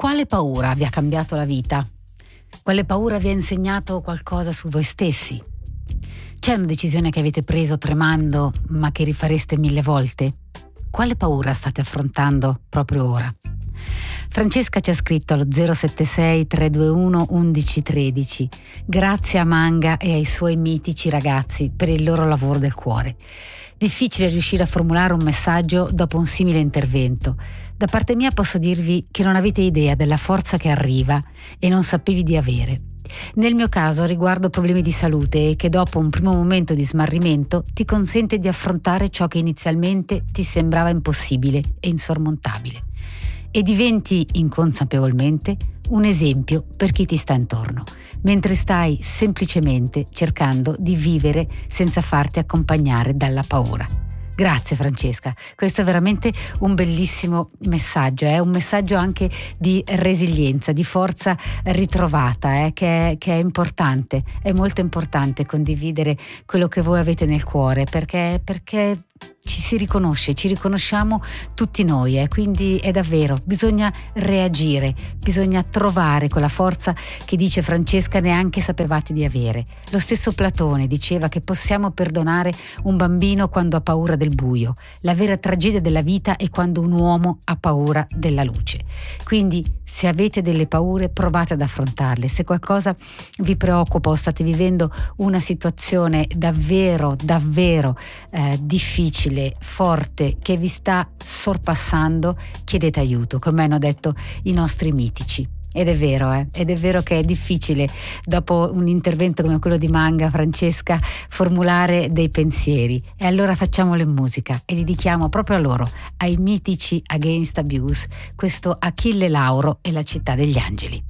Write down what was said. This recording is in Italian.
Quale paura vi ha cambiato la vita? Quale paura vi ha insegnato qualcosa su voi stessi? C'è una decisione che avete preso tremando ma che rifareste 1000 volte? Quale paura state affrontando proprio ora? Francesca ci ha scritto allo 076 321 1113. Grazie a Manga e ai suoi mitici ragazzi per il loro lavoro del cuore. Difficile riuscire a formulare un messaggio dopo un simile intervento. Da parte mia posso dirvi che non avete idea della forza che arriva e non sapevi di avere. Nel mio caso riguardo problemi di salute e che dopo un primo momento di smarrimento ti consente di affrontare ciò che inizialmente ti sembrava impossibile e insormontabile. E diventi inconsapevolmente un esempio per chi ti sta intorno, mentre stai semplicemente cercando di vivere senza farti accompagnare dalla paura. Grazie Francesca, questo è veramente un bellissimo messaggio, è un messaggio anche di resilienza, di forza ritrovata, che è importante, è molto importante condividere quello che voi avete nel cuore, perché ci si riconosce, ci riconosciamo tutti noi, quindi è davvero, bisogna reagire, bisogna trovare quella forza che dice Francesca neanche sapevate di avere. Lo stesso Platone diceva che possiamo perdonare un bambino quando ha paura del buio, la vera tragedia della vita è quando un uomo ha paura della luce. Quindi se avete delle paure provate ad affrontarle, se qualcosa vi preoccupa o state vivendo una situazione davvero difficile, forte, che vi sta sorpassando, chiedete aiuto, come hanno detto i nostri mitici. Ed è vero che è difficile dopo un intervento come quello di Manga, Francesca, formulare dei pensieri, e allora facciamolo in musica e dedichiamo proprio a loro, ai mitici Against Abuse, questo Achille Lauro e la città degli angeli.